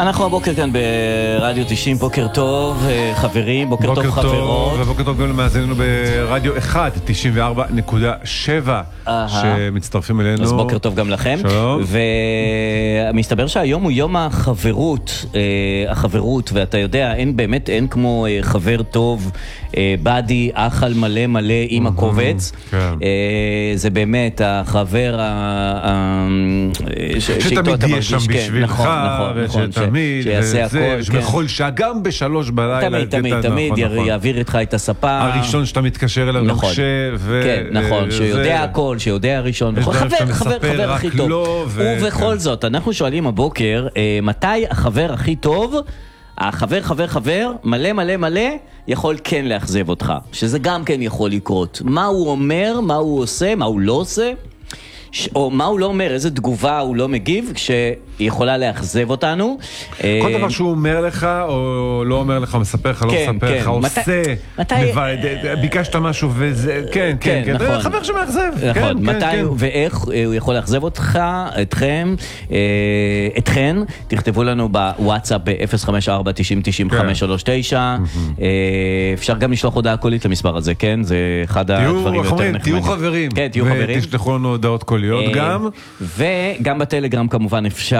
אנחנו הבוקר כאן ברדיו 90, בוקר טוב חברים, בוקר טוב חברות. ובוקר טוב גם למאזיננו ברדיו 1, 94.7 שמצטרפים אלינו. אז בוקר טוב גם לכם. שלום. ומסתבר שהיום הוא יום החברות, ואתה יודע, אין כמו חבר טוב, בדי, אכל מלא מלא עם הקובץ. זה באמת החבר שתמיד יהיה שם בשבילך, ושתמיד, ובכל שעה, גם בשלוש בלילה. תמיד יעביר איתך את הספה. הראשון שאתה מתקשר אליו מחשב. כן, נכון, שיודע הכל, שיודע הראשון. חבר הכי טוב. ובכל זאת, אנחנו שואלים הבוקר, מתי החבר הכי טוב, החבר, מלא מלא מלא, יכול כן לאכזב אותך. שזה גם כן יכול לקרות. מה הוא אומר, מה הוא עושה, מה הוא לא עושה, או מה הוא לא אומר, איזה תגובה הוא לא מגיב, שיכולה לאכזב אותנו. כל דבר שהוא אומר לך, או לא אומר לך, מספר לך, לא מספר לך, עושה, ביקשת משהו, וזה, כן, חבר שמאכזב. נכון, מתי ואיך הוא יכול לאכזב אותך, אתכן, תכתבו לנו בוואטסאפ ב-054-90-90-539, אפשר גם לשלוח הודעה קולית למספר הזה, כן? זה אחד הדברים יותר נחמדים. תהיו חברים. כן, תהיו חברים. ותשלחו לנו הודעות קוליות גם. וגם בטלגרם כמובן אפשר.